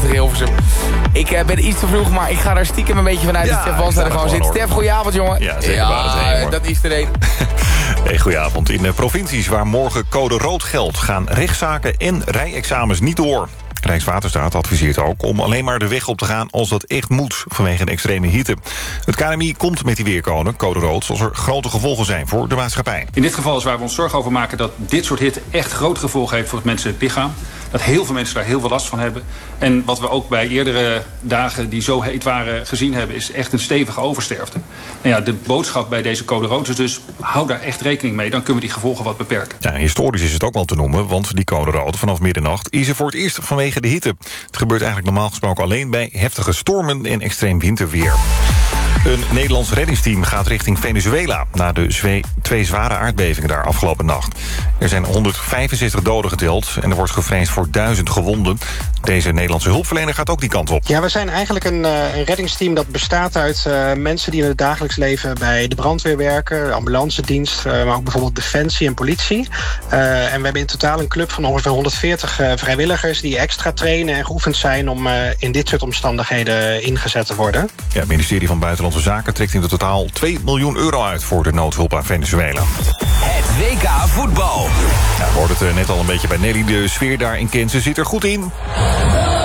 tegen Hilversum. Ik ben iets te vroeg, maar ik ga daar stiekem een beetje vanuit dat Stef Wanstedt er gewoon zit. Stef, goedenavond, jongen. Ja, zeker. Dat is er een. Hey, goedenavond. In de provincies waar morgen code rood geldt gaan rechtszaken en rijexamens niet door. Rijkswaterstaat adviseert ook om alleen maar de weg op te gaan als dat echt moet vanwege de extreme hitte. Het KNMI komt met die weercode rood als er grote gevolgen zijn voor de maatschappij. In dit geval is waar we ons zorgen over maken dat dit soort hitte echt grote gevolgen heeft voor het menselijk lichaam. Dat heel veel mensen daar heel veel last van hebben. En wat we ook bij eerdere dagen die zo heet waren gezien hebben, is echt een stevige oversterfte. En ja, de boodschap bij deze code rood is dus, hou daar echt rekening mee. Dan kunnen we die gevolgen wat beperken. Ja, historisch is het ook wel te noemen, want die code rood vanaf middernacht is er voor het eerst vanwege de hitte. Het gebeurt eigenlijk normaal gesproken alleen bij heftige stormen en extreem winterweer. Een Nederlands reddingsteam gaat richting Venezuela na de 2 zware aardbevingen daar afgelopen nacht. Er zijn 165 doden geteld en er wordt gevreesd voor 1000 gewonden. Deze Nederlandse hulpverlener gaat ook die kant op. Ja, we zijn eigenlijk een reddingsteam dat bestaat uit mensen die in het dagelijks leven bij de brandweer werken, ambulancedienst, maar ook bijvoorbeeld defensie en politie. En we hebben in totaal een club van ongeveer 140 vrijwilligers die extra trainen en geoefend zijn om in dit soort omstandigheden ingezet te worden. Ja, het ministerie van Buitenlandse Zaken trekt in totaal 2 miljoen euro uit voor de noodhulp aan Venezuela. Het WK voetbal. Ja, we hoorden het net al een beetje bij Nelly. De sfeer daar in Kansas zit er goed in.